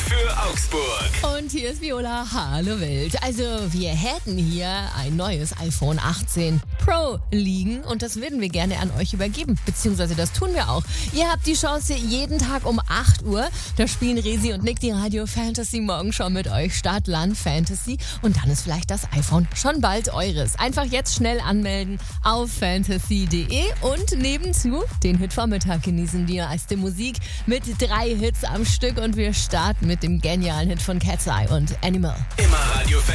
für Augsburg. Und hier ist Viola. Hallo Welt. Also wir hätten hier ein neues iPhone 18 Pro liegen und das würden wir gerne an euch übergeben. Beziehungsweise das tun wir auch. Ihr habt die Chance jeden Tag um 8 Uhr. Da spielen Resi und Nick die Radio Fantasy Morgenshow mit euch. Stadt, Land, Fantasy. Und dann ist vielleicht das iPhone schon bald eures. Einfach jetzt schnell anmelden auf fantasy.de und nebenzu den Hitvormittag genießen. Die erste Musik mit 3 Hits am Stück und wir starten mit dem genialen Hit von Cat's Eye und Animal. Immer Radio Fantasy.